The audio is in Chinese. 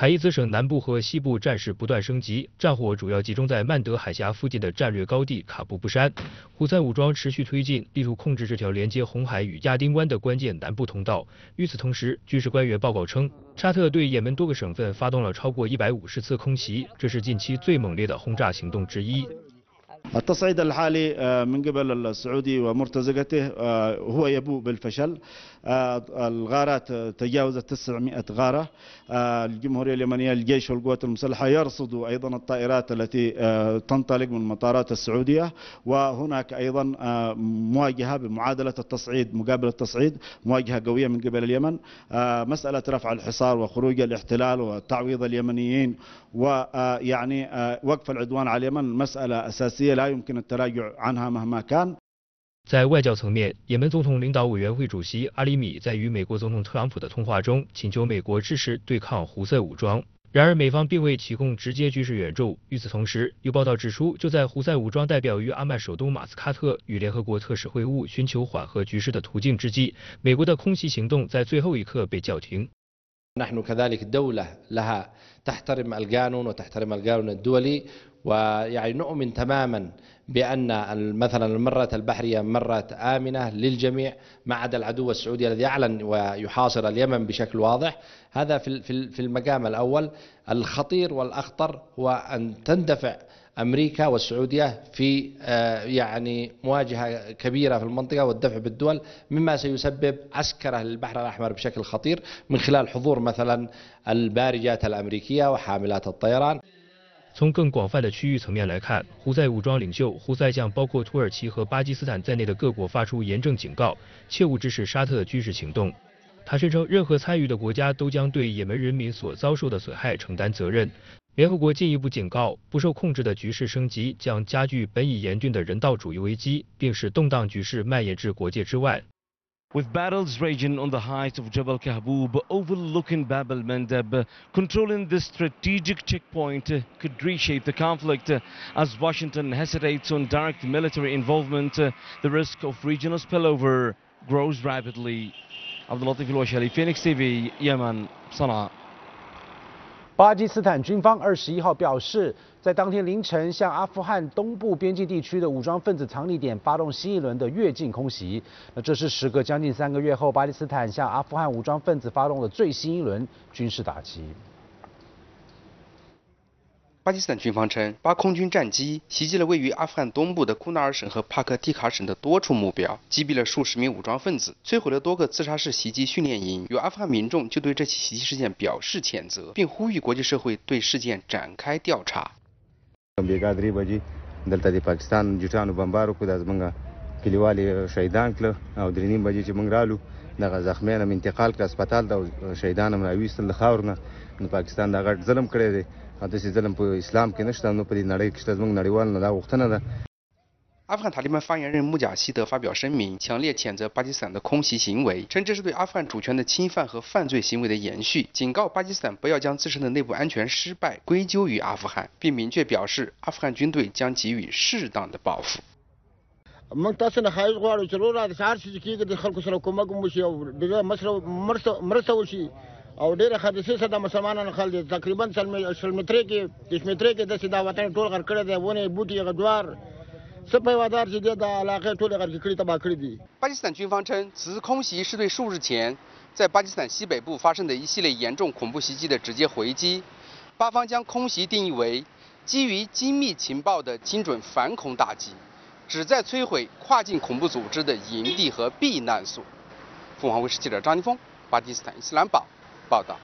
海伊兹省南部和西部战事不断升级，战火主要集中在曼德海峡附近的战略高地卡布布山。胡塞武装持续推进，力图控制这条连接红海与亚丁湾的关键南部通道。与此同时，军事官员报告称，沙特对也门多个省份发动了超过150次空袭，这是近期最猛烈的轰炸行动之一。 التصعيد الحالي من قبل السعودي ومرتزقته هو يبوء بالفشل. الغارات تجاوزت 900 غارة. الجمهورية اليمنية الجيش والقوات المسلحة يرصدوا أيضا الطائرات التي تنطلق من المطارات السعودية، وهناك أيضا مواجهة بمعادلة التصعيد مقابل التصعيد، مواجهة قوية من قبل اليمن. مسألة رفع الحصار وخروج الاحتلال وتعويض اليمنيين ويعني وقف العدوان على اليمن مسألة أساسية لا يمكن التراجع عنها مهما كان. 在外交层面，也门总统领导委员会主席阿里米在与美国总统特朗普的通话中，请求美国支持对抗胡塞武装。然而，美方并未提供直接军事援助。与此同时，有报道指出，就在胡塞武装代表于阿曼首都马斯喀特与联合国特使会晤，寻求缓和局势的途径之际，美国的空袭行动在最后一刻被叫停。 نحن كذلك دولة لها تحترم القانون وتحترم القانون الدولي، ويعني نؤمن تماما بأن مثلا الممرة البحرية ممرة آمنة للجميع ما عدا العدو السعودي الذي يعلن ويحاصر اليمن بشكل واضح. هذا في المقام الأول. الخطير والأخطر هو أن تندفع أمريكا والسعودية في يعني مواجهة كبيرة في المنطقة والدفع بالدول، مما سيسبب عسكرة للبحر الأحمر بشكل خطير من خلال حضور مثلا البارجات الأمريكية وحاملات الطيران. 从更广泛的区域层面来看，胡塞武装领袖胡塞向包括土耳其和巴基斯坦在内的各国发出严正警告，切勿支持沙特的军事行动。他宣称，任何参与的国家都将对也门人民所遭受的损害承担责任。联合国进一步警告，不受控制的局势升级将加剧本已严峻的人道主义危机，并使动荡局势蔓延至国界之外。 With battles raging on the heights of Jabal Kahboub, overlooking Bab al-Mandab, controlling this strategic checkpoint could reshape the conflict. As Washington hesitates on direct military involvement, the risk of regional spillover grows rapidly. Abdul Latif Al-Washali, Phoenix TV, Yemen, Sana'a. 巴基斯坦军方21号表示，在当天凌晨向阿富汗东部边境地区的武装分子藏匿点发动新一轮的越境空袭。这是时隔将近3个月后，巴基斯坦向阿富汗武装分子发动的最新一轮军事打击。 巴基斯坦军方称，巴空军战机袭击了位于阿富汗东部的库纳尔省和帕克蒂卡省的多处目标，击毙了数十名武装分子，摧毁了多个自杀式袭击训练营。有阿富汗民众就对这起袭击事件表示谴责，并呼吁国际社会对事件展开调查。 دغه زخمیان هم انتقال کړ هسپتال ته او شهیدان هم راویستل د خاور نه نو پاکستان دا غټ ظلم کړی دی او داسې ظلم په اسلام کې نشته نو په دې نړۍ کې شته زموږ نړیوال نه دا غوښتنه ده。 阿富汗塔利班发言人穆贾希德发表声明，强烈谴责巴基斯坦的空袭行为，称这是对阿富汗主权的侵犯和犯罪行为的延续，警告巴基斯坦不要将自身的内部安全失败归咎于阿富汗，并明确表示阿富汗军队将给予适当的报复。 موږ تاسو نه خواهش غواړو چې وروره د سهار چې کېږي د خلکو سره کومک وشي او دغه مرسته وشي او ډېره حادثې سره د مسلمانانو خل دي تقریبا شل مترې کې 10 مترې کې داسې دا وطن ټول غر کړی دی ونې بوټي غدوار څه پیوادار چې د علاقې ټول غر کړی تباه کړی دي。 巴基斯坦军方称，此次空袭是对数日前在巴基斯坦西北部发生的一系列严重恐怖袭击的直接回击。巴方将空袭定义为基于精密情报的精准反恐打击。 旨在摧毁跨境恐怖组织的营地和避难所。凤凰卫视记者张金峰，巴基斯坦伊斯兰堡报道。